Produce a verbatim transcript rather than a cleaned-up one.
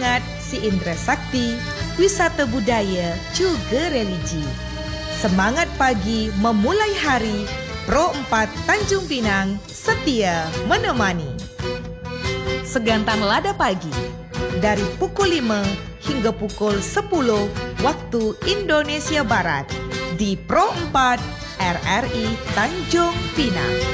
Pengingat Si Indra Sakti, wisata budaya juga religi. Semangat pagi memulai hari, Pro empat Tanjung Pinang setia menemani. Segantang Lada Pagi, dari pukul lima hingga pukul sepuluh waktu Indonesia Barat, di Pro empat R R I Tanjung Pinang.